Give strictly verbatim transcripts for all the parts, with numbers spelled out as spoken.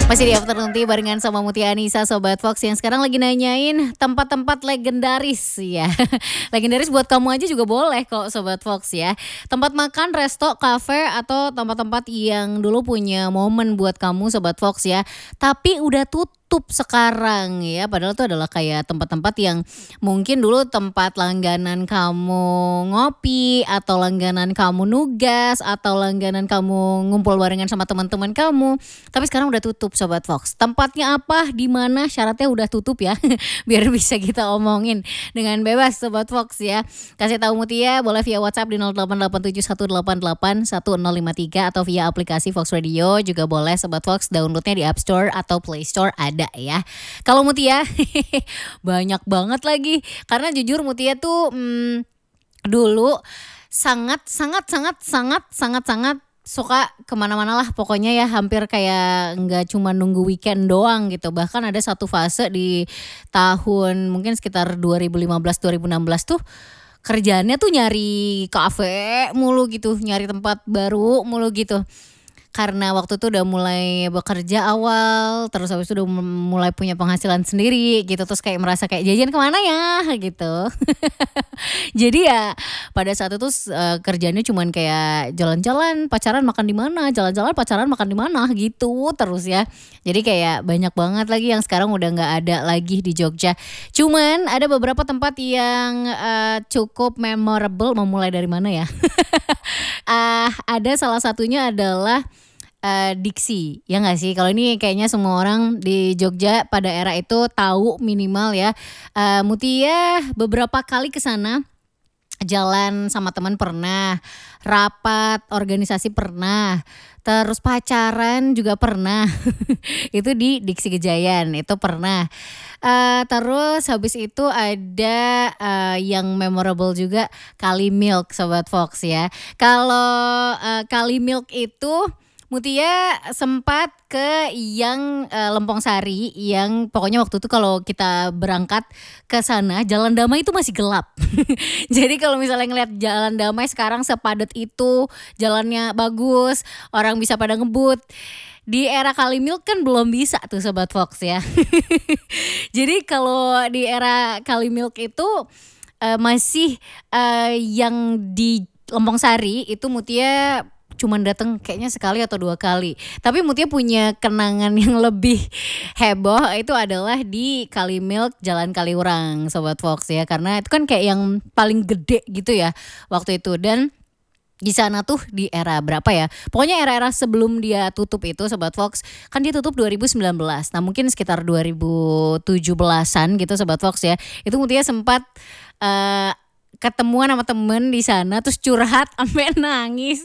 Masih di Afternoon Tea barengan sama Mutia Anissa, Sobat Fox yang sekarang lagi nanyain tempat-tempat legendaris ya. Legendaris buat kamu aja juga boleh kok Sobat Fox ya. Tempat makan, resto, cafe atau tempat-tempat yang dulu punya momen buat kamu Sobat Fox ya. Tapi udah tutup sekarang ya. Padahal itu adalah kayak tempat-tempat yang mungkin dulu tempat langganan kamu ngopi atau langganan kamu nugas atau langganan kamu ngumpul barengan sama teman-teman kamu. Tapi sekarang udah tutup Sobat Fox. Tempatnya apa, di mana, syaratnya udah tutup ya. Biar bisa kita omongin dengan bebas Sobat Fox ya. Kasih tahu Mutia boleh via WhatsApp di nol delapan delapan tujuh satu delapan delapan satu nol lima tiga atau via aplikasi Fox Radio juga boleh Sobat Fox, downloadnya di App Store atau Play Store ada ya. Kalau Mutia banyak banget lagi karena jujur Mutia tuh hmm, dulu sangat sangat sangat sangat sangat sangat suka kemana-mana lah pokoknya ya, hampir kayak nggak cuma nunggu weekend doang gitu. Bahkan ada satu fase di tahun mungkin sekitar dua ribu lima belas dua ribu enam belas tuh kerjaannya tuh nyari kafe mulu gitu, nyari tempat baru mulu gitu. Karena waktu itu udah mulai bekerja awal, terus habis itu udah mulai punya penghasilan sendiri gitu. Terus kayak merasa kayak jajan kemana ya gitu. Jadi ya pada saat itu uh, kerjanya cuman kayak jalan-jalan, pacaran makan di mana, jalan-jalan pacaran makan di mana gitu terus ya. Jadi kayak banyak banget lagi yang sekarang udah nggak ada lagi di Jogja. Cuman ada beberapa tempat yang uh, cukup memorable. Mau mulai dari mana ya? uh, ada salah satunya adalah Uh, Diksi, ya nggak sih? Kalau ini kayaknya semua orang di Jogja pada era itu tahu minimal ya. Uh, Mutia beberapa kali ke sana, jalan sama teman pernah, rapat organisasi pernah, terus pacaran juga pernah. Itu di Diksi Gejayan itu pernah. Uh, terus habis itu ada uh, yang memorable juga Kali Milk Sobat Fox ya. Kalau uh, Kali Milk itu Mutia sempat ke yang uh, Lempong Sari yang pokoknya waktu itu kalau kita berangkat ke sana Jalan Damai itu masih gelap. Jadi kalau misalnya ngeliat Jalan Damai sekarang sepadat itu, jalannya bagus, orang bisa pada ngebut. Di era Kali Milk kan belum bisa tuh Sobat Fox ya. Jadi kalau di era Kali Milk itu uh, masih uh, yang di Lempong Sari itu Mutia cuman datang kayaknya sekali atau dua kali. Tapi Mutia punya kenangan yang lebih heboh itu adalah di Kali Milk Jalan Kaliurang Sobat Fox ya. Karena itu kan kayak yang paling gede gitu ya waktu itu. Dan di sana tuh di era berapa ya? Pokoknya era-era sebelum dia tutup itu Sobat Fox, kan dia tutup dua ribu sembilan belas. Nah mungkin sekitar dua ribu tujuh belasan gitu Sobat Fox ya. Itu Mutia sempat uh, ketemuan sama temen di sana terus curhat sampai nangis.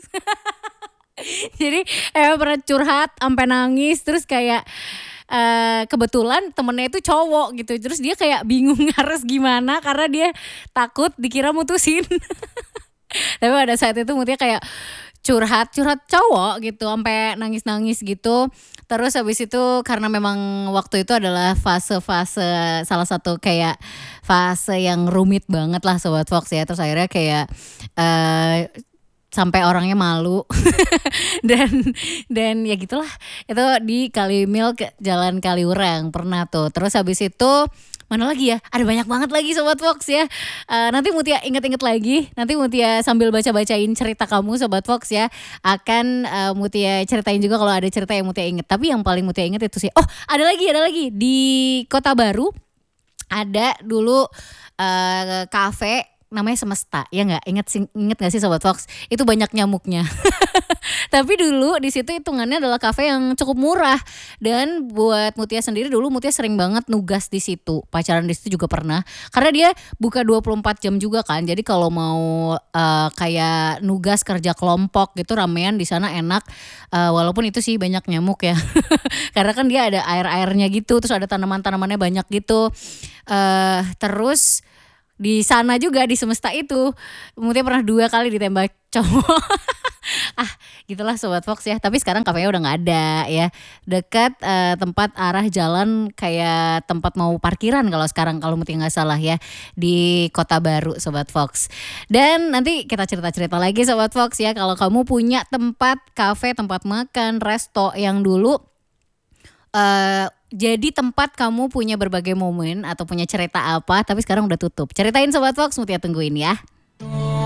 Jadi emang pernah curhat sampai nangis terus kayak uh, kebetulan temennya itu cowok gitu. Terus dia kayak bingung harus gimana karena dia takut dikira mutusin. Tapi pada saat itu Mutia kayak curhat curhat cowok gitu sampai nangis-nangis gitu. Terus habis itu karena memang waktu itu adalah fase-fase salah satu kayak fase yang rumit banget lah Sobat Fox ya. Terus akhirnya kayak uh, sampai orangnya malu dan dan ya gitulah. Itu di Kali Milk Jalan Kaliurang pernah tuh. Terus habis itu mana lagi ya? Ada banyak banget lagi Sobat Fox ya. Uh, nanti Mutia inget-inget lagi. Nanti Mutia sambil baca-bacain cerita kamu Sobat Fox ya. Akan uh, Mutia ceritain juga kalau ada cerita yang Mutia inget. Tapi yang paling Mutia inget itu sih, oh ada lagi, ada lagi. Di Kota Baru ada dulu uh, kafe namanya Semesta, ya nggak? Ingat inget nggak sih Sobat Fox? Itu banyak nyamuknya. Tapi dulu di situ hitungannya adalah kafe yang cukup murah. Dan buat Mutia sendiri dulu Mutia sering banget nugas di situ. Pacaran di situ juga pernah. Karena dia buka dua puluh empat jam juga kan. Jadi kalau mau uh, kayak nugas kerja kelompok gitu ramean di sana enak. Uh, walaupun itu sih banyak nyamuk ya. Karena kan dia ada air-airnya gitu. Terus ada tanaman-tanamannya banyak gitu. Uh, terus di sana juga di Semesta itu Mutia pernah dua kali ditembak cowok. Ah gitulah Sobat Fox ya. Tapi sekarang kafenya udah gak ada ya. Dekat uh, tempat arah jalan kayak tempat mau parkiran kalau sekarang kalau Mutia gak salah ya. Di Kota Baru Sobat Fox. Dan nanti kita cerita-cerita lagi Sobat Fox ya. Kalau kamu punya tempat kafe, tempat makan, resto yang dulu Eee, jadi tempat kamu punya berbagai momen atau punya cerita apa, tapi sekarang udah tutup. Ceritain Sobat Fox, Mutia tungguin ya.